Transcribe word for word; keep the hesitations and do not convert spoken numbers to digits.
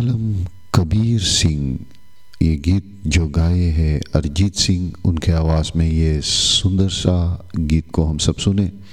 आलम कबीर सिंह ये गीत जो गाए हैं अरिजीत सिंह, उनके आवाज़ में ये सुंदर सा गीत को हम सब सुने।